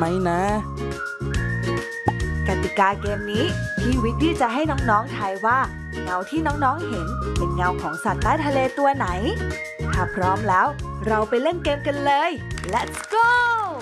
ไหมนะกติกาเกมนี้พี่วิกกี้จะให้น้องๆทายว่าเงาที่น้องๆเห็นเป็นเงาของสัตว์ใต้ทะเลตัวไหนถ้าพร้อมแล้วเราไปเล่นเกมกันเลย Let's go